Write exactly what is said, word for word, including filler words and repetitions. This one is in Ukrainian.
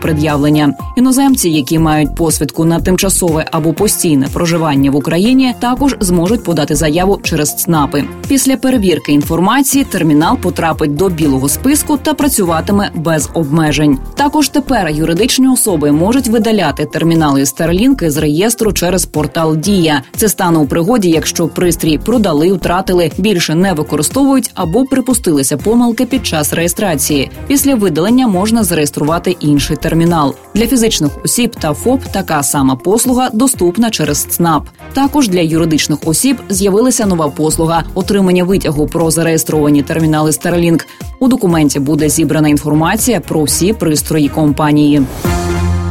пред'явлення. Іноземці, які мають посвідку на тимчасове або постійне проживання в Україні, також зможуть подати заяву через ЦНАПи. Після перевірки інформації термінал потрапить до білого списку та працюватиме без обмежень. Також тепер юридичні особи можуть видаляти термінали Starlink з реєстру через портал «Дія». Це стане у пригоді, якщо пристрій продали, втратили, більше не використовують або припустилися помилки під час реєстрації. Після видалення можна зареєструвати інший термінал. Для фізичних осіб та ФОП така сама послуга доступна через ЦНАП. Також для юридичних осіб з'явилася нова послуга – отримання витягу про зареєстровані термінали Starlink. У документі буде зібрана інформація про всі пристрої компанії.